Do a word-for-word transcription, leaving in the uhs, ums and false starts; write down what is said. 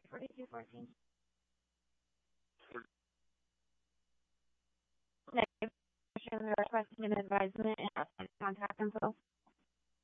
forty-two fourteen. Negative question requesting an advisement and contact info.